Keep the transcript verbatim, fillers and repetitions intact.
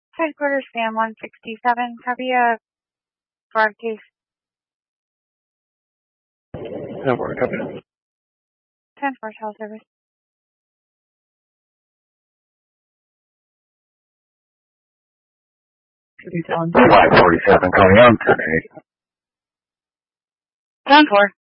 Headquarters Sam one sixty-seven. Copy a fraud case. ten four, copy. ten four, cell service. five forty-seven, calling on ten eight. ten four.